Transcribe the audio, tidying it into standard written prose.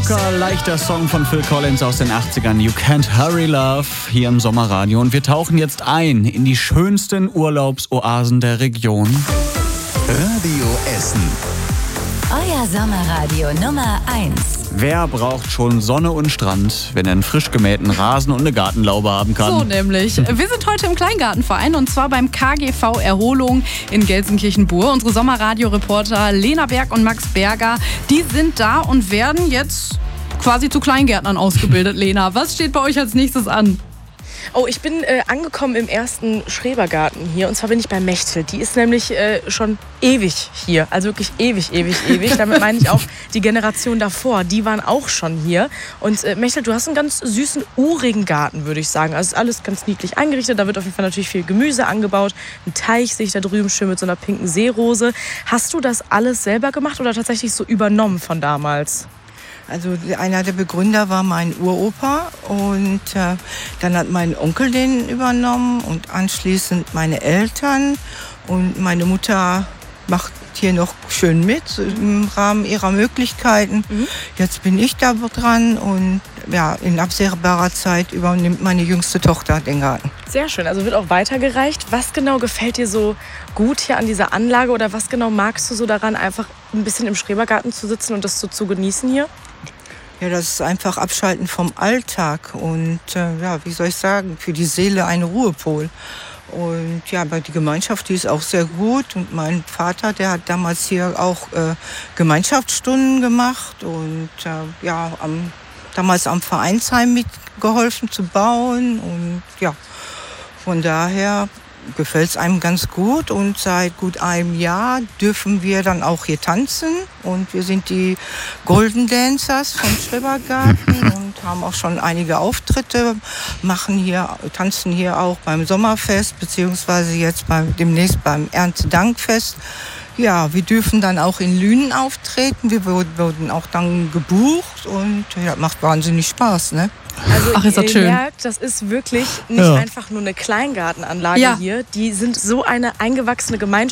Locker, leichter Song von Phil Collins aus den 80ern. You Can't Hurry Love hier im Sommerradio. Und wir tauchen jetzt ein in die schönsten Urlaubsoasen der Region. Radio Essen. Euer Sommerradio Nummer 1. Wer braucht schon Sonne und Strand, wenn er einen frisch gemähten Rasen und eine Gartenlaube haben kann? So nämlich. Wir sind heute im Kleingartenverein und zwar beim KGV Erholung in Gelsenkirchen-Bur. Unsere Sommerradio-Reporter Lena Berg und Max Berger, die sind da und werden jetzt quasi zu Kleingärtnern ausgebildet. Lena, was steht bei euch als nächstes an? Oh, ich bin angekommen im ersten Schrebergarten hier. Und zwar bin ich bei Mechtel. Die ist nämlich schon ewig hier. Also wirklich ewig. Damit meine ich auch die Generation davor. Die waren auch schon hier. Und Mechtel, du hast einen ganz süßen, urigen Garten, würde ich sagen. Also ist alles ganz niedlich eingerichtet. Da wird auf jeden Fall natürlich viel Gemüse angebaut. Ein Teich sehe ich da drüben schön mit so einer pinken Seerose. Hast du das alles selber gemacht oder tatsächlich so übernommen von damals? Also einer der Begründer war mein Uropa und dann hat mein Onkel den übernommen und anschließend meine Eltern und meine Mutter macht hier noch schön mit im Rahmen ihrer Möglichkeiten. Jetzt bin ich da dran und ja, in absehbarer Zeit übernimmt meine jüngste Tochter den Garten. Sehr schön, also wird auch weitergereicht. Was genau gefällt dir so gut hier an dieser Anlage oder was genau magst du so daran, einfach ein bisschen im Schrebergarten zu sitzen und das so zu genießen hier? Ja, das ist einfach Abschalten vom Alltag und ja, wie soll ich sagen, für die Seele ein Ruhepol. Und ja, aber die Gemeinschaft, die ist auch sehr gut. Und mein Vater, der hat damals hier auch Gemeinschaftsstunden gemacht und ja, damals am Vereinsheim mitgeholfen zu bauen. Und ja, von daher gefällt es einem ganz gut. Und seit gut einem Jahr dürfen wir dann auch hier tanzen. Und wir sind die Golden Dancers vom Schrebergarten und haben auch schon einige Auftritte, tanzen hier auch beim Sommerfest, beziehungsweise jetzt demnächst beim Erntedankfest. Ja, wir dürfen dann auch in Lünen auftreten. Wir wurden auch dann gebucht und ja, macht wahnsinnig Spaß, ne? Also Ach, ist das schön. Ihr merkt, das ist wirklich nicht einfach nur eine Kleingartenanlage hier. Die sind so eine eingewachsene Gemeinschaft.